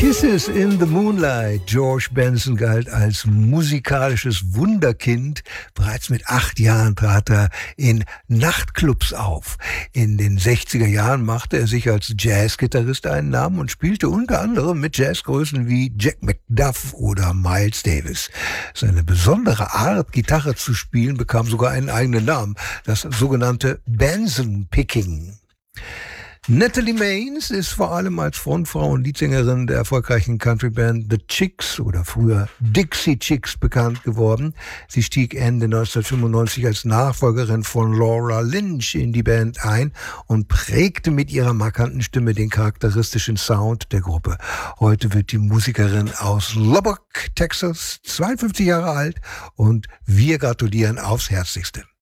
Kisses in the Moonlight. George Benson galt als musikalisches Wunderkind. Bereits mit 8 Jahren trat er in Nachtclubs auf. In den 60er Jahren machte er sich als Jazzgitarrist einen Namen und spielte unter anderem mit Jazzgrößen wie Jack McDuff oder Miles Davis. Seine besondere Art, Gitarre zu spielen, bekam sogar einen eigenen Namen, das sogenannte Benson Picking. Natalie Maines ist vor allem als Frontfrau und Leadsängerin der erfolgreichen Countryband The Chicks oder früher Dixie Chicks bekannt geworden. Sie stieg Ende 1995 als Nachfolgerin von Laura Lynch in die Band ein und prägte mit ihrer markanten Stimme den charakteristischen Sound der Gruppe. Heute wird die Musikerin aus Lubbock, Texas, 52 Jahre alt und wir gratulieren aufs Herzlichste.